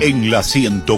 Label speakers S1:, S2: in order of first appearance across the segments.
S1: En la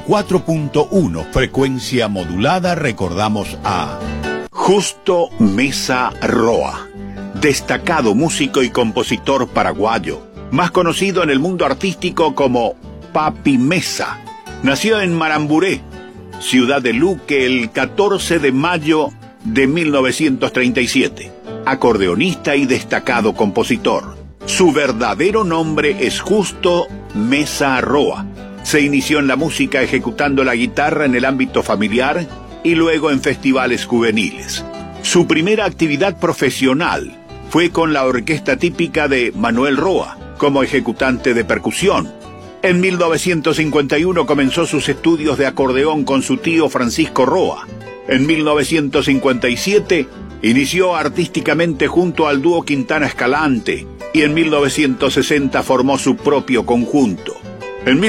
S1: 104.1 frecuencia modulada recordamos a Justo Mesa Roa, destacado músico y compositor paraguayo, más conocido en el mundo artístico como Papi Mesa. Nació en Maramburé, ciudad de Luque, el 14 de mayo de 1937. Acordeonista y destacado compositor. Su verdadero nombre es Justo Mesa Roa. Se inició en la música ejecutando la guitarra en el ámbito familiar y luego en festivales juveniles. Su primera actividad profesional fue con la orquesta típica de Manuel Roa, como ejecutante de percusión. En 1951 comenzó sus estudios de acordeón con su tío Francisco Roa. En 1957 inició artísticamente junto al dúo Quintana Escalante y en 1960 formó su propio conjunto. En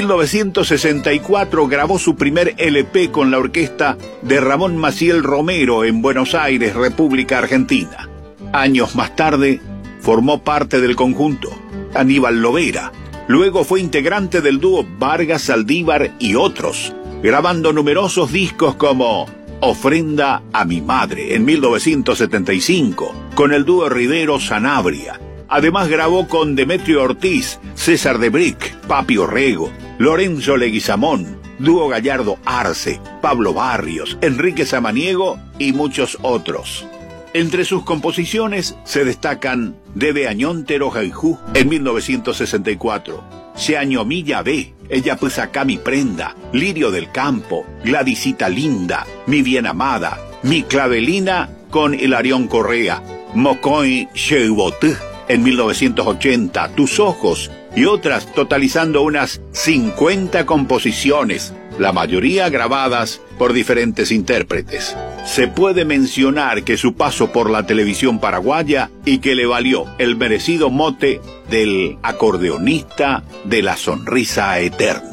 S1: 1964 grabó su primer LP con la orquesta de Ramón Maciel Romero en Buenos Aires, República Argentina. Años más tarde formó parte del conjunto Aníbal Lovera. Luego fue integrante del dúo Vargas Saldívar y otros, grabando numerosos discos como Ofrenda a mi madre en 1975, con el dúo Ridero Sanabria. Además grabó con Demetrio Ortiz, César de Brick, Papi Orrego, Lorenzo Leguizamón, Dúo Gallardo Arce, Pablo Barrios, Enrique Samaniego y muchos otros. Entre sus composiciones se destacan Debe Añóntero Jaijú en 1964, Se Añomilla B, Ella pues acá mi prenda, Lirio del Campo, Gladysita Linda, Mi Bien Amada, Mi Clavelina con Hilarión Correa, Mocoy Cheubotú en 1980, Tus Ojos y otras, totalizando unas 50 composiciones, la mayoría grabadas por diferentes intérpretes. Se puede mencionar que su paso por la televisión paraguaya y que le valió el merecido mote del acordeonista de la sonrisa eterna.